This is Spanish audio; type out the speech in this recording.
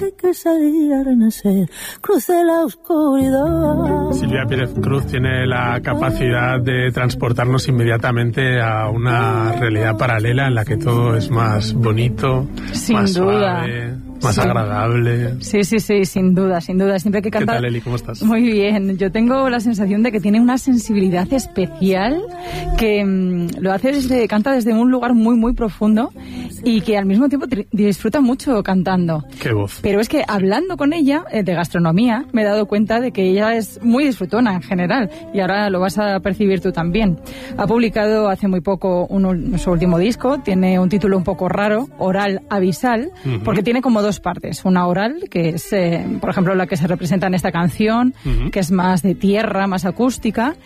sé que salí a renacer, crucé la oscuridad. Silvia Pérez Cruz tiene la capacidad de transportarnos inmediatamente a una realidad paralela en la que todo es más bonito, sin más duda. suave, más agradable. Sí, sin duda. Siempre que canta... ¿Qué tal, Eli? ¿Cómo estás? Muy bien. Yo tengo la sensación de que tiene una sensibilidad especial, que lo hace canta desde un lugar muy, muy profundo y que al mismo tiempo disfruta mucho cantando. ¡Qué voz! Pero es que hablando con ella de gastronomía, me he dado cuenta de que ella es muy disfrutona en general, y ahora lo vas a percibir tú también. Ha publicado hace muy poco su último disco, tiene un título un poco raro, Oral Abisal, porque tiene como dos partes. Una oral, que es, por ejemplo, la que se representa en esta canción, que es más de tierra, más acústica,